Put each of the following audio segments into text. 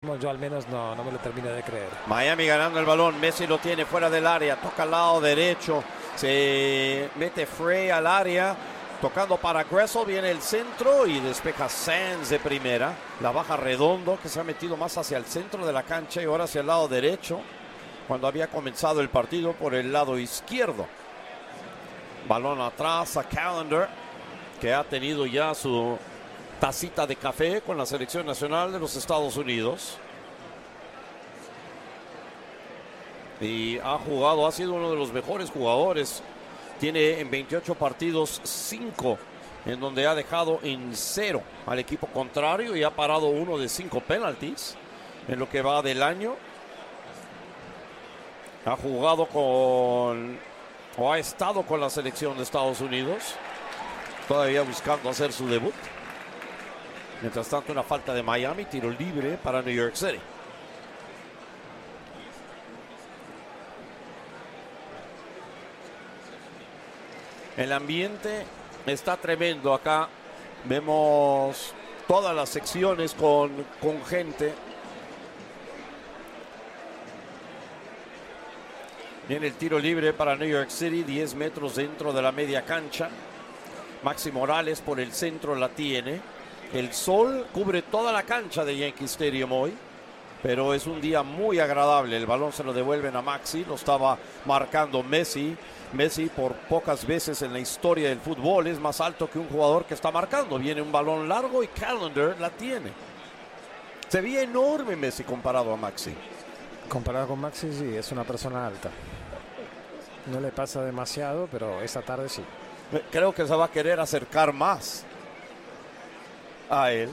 No, yo al menos no me lo termino de creer. Miami ganando el balón, Messi lo tiene fuera del área, toca al lado derecho, se mete Frey al área, tocando para Gressel, viene el centro y despeja Sands de primera, la baja Redondo que se ha metido más hacia el centro de la cancha y ahora hacia el lado derecho, cuando había comenzado el partido por el lado izquierdo. Balón atrás a Callender, que ha tenido ya su tacita de café con la selección nacional de los Estados Unidos. Y ha sido uno de los mejores jugadores. Tiene en 28 partidos 5 en donde ha dejado en 0 al equipo contrario y ha parado uno de 5 penaltis en lo que va del año. Ha jugado ha estado con la selección de Estados Unidos, todavía buscando hacer su debut. Mientras tanto, una falta de Miami, tiro libre para New York City. El ambiente está tremendo acá. Vemos todas las secciones con gente. Viene el tiro libre para New York City, 10 metros dentro de la media cancha. Maxi Morales por el centro la tiene. El sol cubre toda la cancha de Yankee Stadium hoy, pero es un día muy agradable. El balón se lo devuelven a Maxi, lo estaba marcando Messi. Messi por pocas veces en la historia del fútbol es más alto que un jugador que está marcando. Viene un balón largo y Callender la tiene. Se veía enorme Messi comparado a Maxi. Comparado con Maxi, sí, es una persona alta. No le pasa demasiado, pero esta tarde sí. Creo que se va a querer acercar más a él.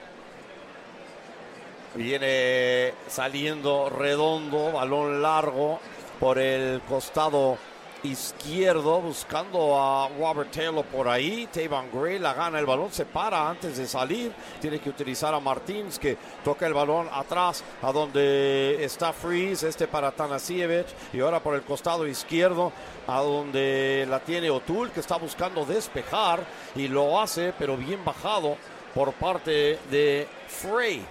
Viene saliendo Redondo, balón largo por el costado izquierdo, buscando a Robert Taylor por ahí. Tavon Gray la gana el balón, se para antes de salir. Tiene que utilizar a Martins, que toca el balón atrás a donde está Freeze, para Tanasiewicz. Y ahora por el costado izquierdo a donde la tiene O'Toole, que está buscando despejar y lo hace, pero bien bajado por parte de Frey.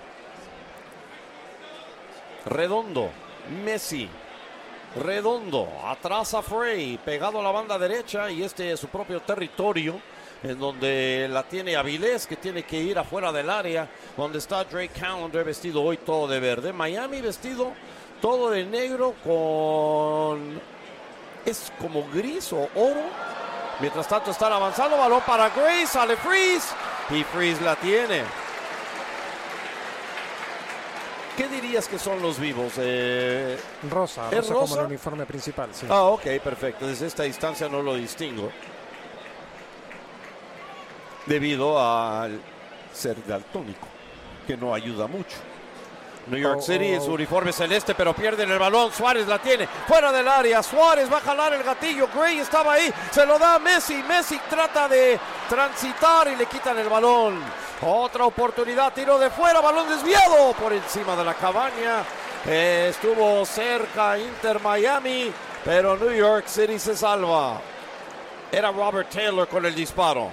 Redondo, Messi. Redondo, atrás a Frey, pegado a la banda derecha, y es su propio territorio, en donde la tiene Avilés, que tiene que ir afuera del área, donde está Drake Callender, vestido hoy todo de verde. Miami vestido todo de negro es como gris o oro. Mientras tanto están avanzando, balón para Gray, sale Freeze, y Freeze la tiene. ¿Qué dirías que son los vivos? Rosa como el uniforme principal, sí. Ah, ok, perfecto. Desde esta distancia no lo distingo. Debido al ser daltónico, que no ayuda mucho. New York City en su uniforme celeste, pero pierden el balón. Suárez la tiene fuera del área. Suárez va a jalar el gatillo. Gray estaba ahí, se lo da a Messi. Messi trata de transitar y le quitan el balón. Otra oportunidad, tiro de fuera, balón desviado por encima de la cabaña. Estuvo cerca Inter Miami, pero New York City se salva. Era Robert Taylor con el disparo.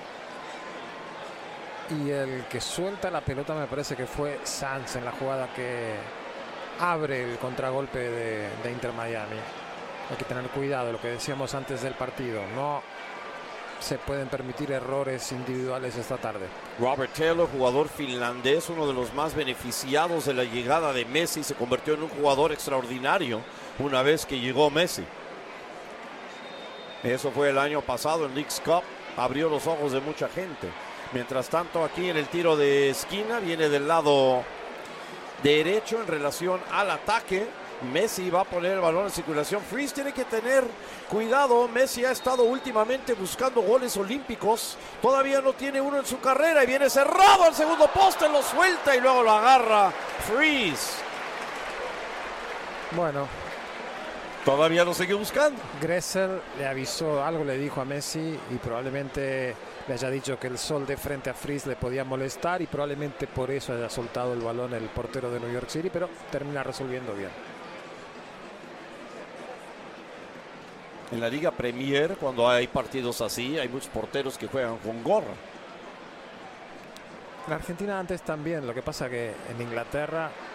Y el que suelta la pelota me parece que fue Sanz en la jugada que abre el contragolpe de Inter Miami. Hay que tener cuidado, lo que decíamos antes del partido. No se pueden permitir errores individuales esta tarde. Robert Taylor, jugador finlandés, uno de los más beneficiados de la llegada de Messi, se convirtió en un jugador extraordinario una vez que llegó Messi. Eso fue el año pasado en Leagues Cup, abrió los ojos de mucha gente. Mientras tanto, aquí en el tiro de esquina, viene del lado derecho en relación al ataque. Messi va a poner el balón en circulación. Freeze tiene que tener cuidado. Messi ha estado últimamente buscando goles olímpicos. Todavía no tiene uno en su carrera y viene cerrado al segundo poste, lo suelta y luego lo agarra Freeze. Bueno, todavía lo sigue buscando. Gressel le avisó, algo le dijo a Messi y probablemente le haya dicho que el sol de frente a Freeze le podía molestar y probablemente por eso haya soltado el balón el portero de New York City, pero termina resolviendo bien. En la Liga Premier, cuando hay partidos así, hay muchos porteros que juegan con gorra. En Argentina antes también, lo que pasa que en Inglaterra